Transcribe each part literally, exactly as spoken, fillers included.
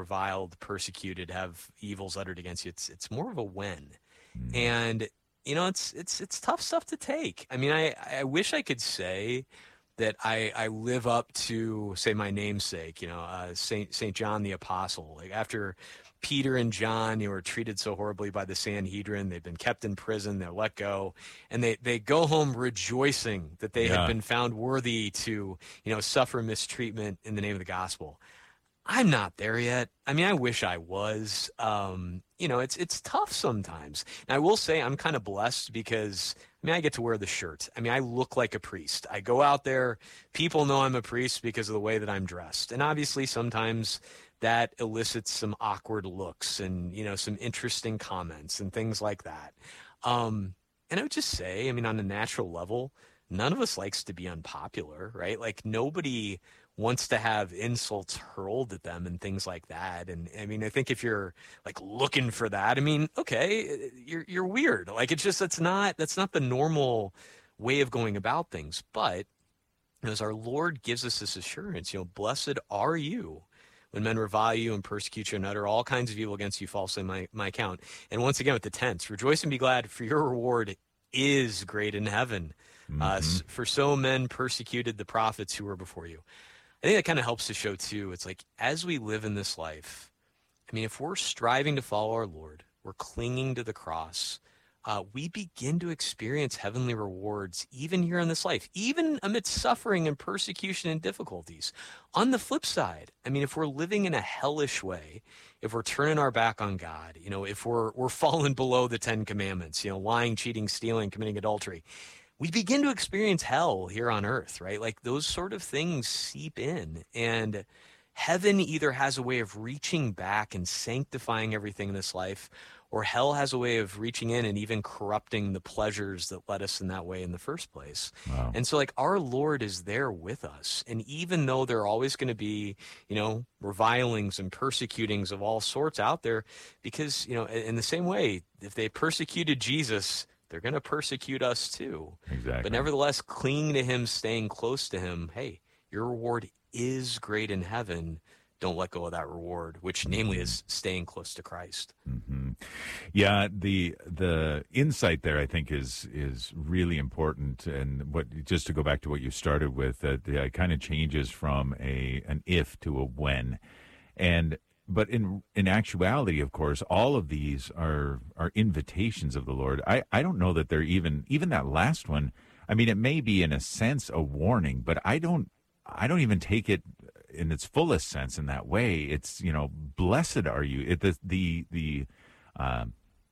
reviled, persecuted, have evils uttered against you. It's it's more of a when. Mm. And, you know, it's it's it's tough stuff to take. I mean, I, I wish I could say that I, I live up to, say, my namesake, you know, uh, Saint Saint John the Apostle. Like after Peter and John, you know, were treated so horribly by the Sanhedrin, they've been kept in prison, they're let go, and they, they go home rejoicing that they Yeah. had been found worthy to, you know, suffer mistreatment in the name of the gospel. I'm not there yet. I mean, I wish I was. Um, you know, it's it's tough sometimes. And I will say I'm kind of blessed because, I mean, I get to wear the shirt. I mean, I look like a priest. I go out there, people know I'm a priest because of the way that I'm dressed. And obviously sometimes that elicits some awkward looks and, you know, some interesting comments and things like that. Um, and I would just say, I mean, on a natural level, none of us likes to be unpopular, right? Like nobody wants to have insults hurled at them and things like that. And I mean, I think if you're like looking for that, I mean, okay, you're you're weird. Like it's just that's not that's not the normal way of going about things. But as our Lord gives us this assurance, you know, blessed are you when men revile you and persecute you and utter all kinds of evil against you falsely in my, my account. And once again with the tense, rejoice and be glad, for your reward is great in heaven. Mm-hmm. Uh, for so men persecuted the prophets who were before you. I think that kind of helps to show, too, it's like as we live in this life, I mean, if we're striving to follow our Lord, we're clinging to the cross, uh, we begin to experience heavenly rewards even here in this life, even amidst suffering and persecution and difficulties. On the flip side, I mean, if we're living in a hellish way, if we're turning our back on God, you know, if we're we're falling below the Ten Commandments, you know, lying, cheating, stealing, committing adultery, we begin to experience hell here on earth, right? Like those sort of things seep in, and heaven either has a way of reaching back and sanctifying everything in this life, or hell has a way of reaching in and even corrupting the pleasures that led us in that way in the first place. Wow. And so like our Lord is there with us. And even though there are always going to be, you know, revilings and persecutings of all sorts out there, because, you know, in the same way, if they persecuted Jesus, they're going to persecute us too. Exactly. But nevertheless, clinging to him, staying close to him, hey, your reward is great in heaven. Don't let go of that reward, which namely is staying close to Christ. Mm-hmm. Yeah, the the insight there, I think, is is really important. And what just to go back to what you started with, that uh, it kind of changes from a an if to a when. And But in in actuality, of course, all of these are are invitations of the Lord. I, I don't know that they're even even that last one. I mean, it may be in a sense a warning, but I don't I don't even take it in its fullest sense in that way. It's, you know, blessed are you. It, the the the uh,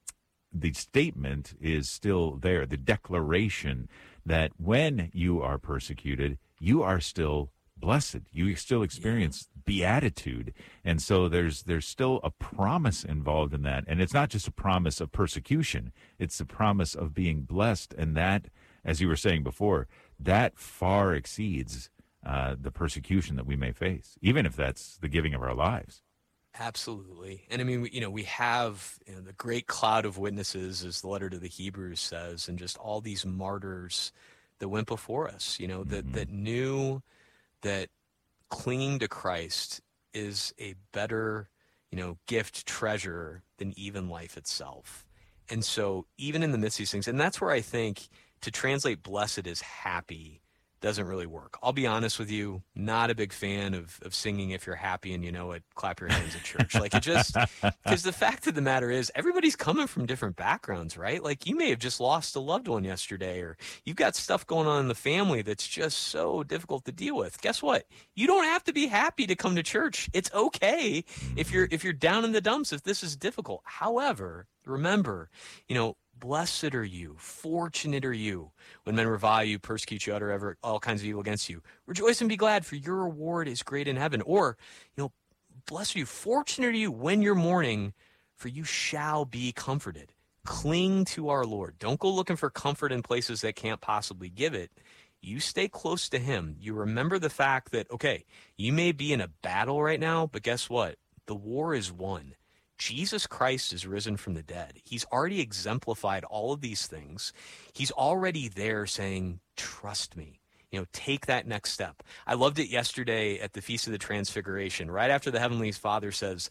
the statement is still there. The declaration that when you are persecuted, you are still blessed. You still experience yeah. beatitude. And so there's there's still a promise involved in that. And it's not just a promise of persecution. It's a promise of being blessed. And that, as you were saying before, that far exceeds uh, the persecution that we may face, even if that's the giving of our lives. Absolutely. And I mean, you know, we have, you know, the great cloud of witnesses, as the letter to the Hebrews says, and just all these martyrs that went before us, you know, that, mm-hmm. that knew that clinging to Christ is a better, you know, gift, treasure than even life itself. And so even in the midst of these things, and that's where I think to translate blessed as happy doesn't really work. I'll be honest with you, not a big fan of, of singing If You're Happy and You Know It, Clap Your Hands at Church. Like it just, because the fact of the matter is everybody's coming from different backgrounds, right? Like you may have just lost a loved one yesterday, or you've got stuff going on in the family that's just so difficult to deal with. Guess what? You don't have to be happy to come to church. It's okay if you're, if you're down in the dumps, if this is difficult. However, remember, you know, blessed are you, fortunate are you, when men revile you, persecute you, utter ever all kinds of evil against you. Rejoice and be glad, for your reward is great in heaven. Or, you know, blessed are you, fortunate are you when you're mourning, for you shall be comforted. Cling to our Lord. Don't go looking for comfort in places that can't possibly give it. You stay close to him. You remember the fact that, okay, you may be in a battle right now, but guess what? The war is won. Jesus Christ is risen from the dead. He's already exemplified all of these things. He's already there saying, trust me. You know, take that next step. I loved it yesterday at the Feast of the Transfiguration. Right after the Heavenly Father says,